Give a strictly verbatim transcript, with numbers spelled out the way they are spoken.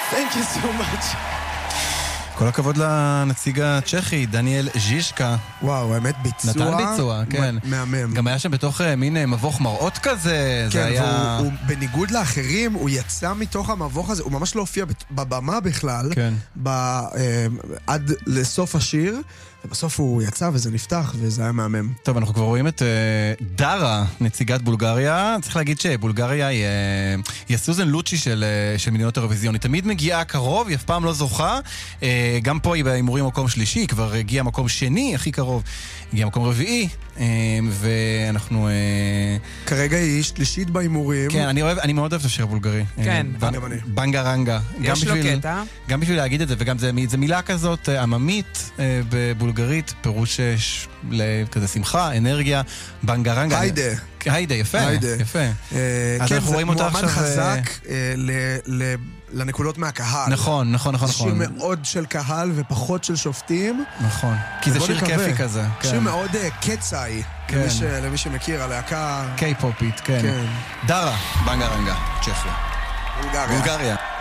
Thank you so much. כל הכבוד לנציג הצ'כי, דניאל ז'ישקה. וואו, האמת ביצוע. נתן ביצוע, כן. מהמם. גם היה שם בתוך מין מבוך מראות כזה. כן, היה... והוא, בניגוד לאחרים, הוא יצא מתוך המבוך הזה, הוא ממש לא הופיע בבמה בכלל, כן. ב, אה, עד לסוף השיר, ובסוף הוא יצא וזה נפתח, וזה היה מהמם. טוב, אנחנו כבר רואים את uh, דרה, נציגת בולגריה. צריך להגיד שבולגריה היא, uh, היא הסוזן לוצ'י של, uh, של מדינות אירוויזיון. היא תמיד מגיעה קרוב, היא אף פעם לא זוכה. Uh, גם פה היא בהימורים מקום שלישי, היא כבר הגיעה מקום שני, הכי קרוב. הגיעה מקום רביעי, uh, ואנחנו... Uh... כרגע היא שלישית בהימורים. כן, אני, אוהב, אני מאוד אוהב את השיר הבולגרי. כן. Uh, בנגה רנגה. יש לו בשביל, קטע. גם בשביל להגיד את זה, וגם זה, זה מילה כזאת uh, עממית uh, בבולגרית, פירוש לכזה שמחה, אנרגיה, בנגרנגה. היידה. היידה, יפה, יפה. אז אנחנו רואים אותה עכשיו... מועמד חזק לנקודות מהקהל. נכון, נכון, נכון. זה שיר מאוד של קהל ופחות של שופטים. נכון, כי זה שיר כיפי כזה. שיר מאוד קצאי, למי שמכיר, הלהקה... קיי-פופית, כן. דרה, בנגרנגה, צ'כיה. בולגריה. בולגריה.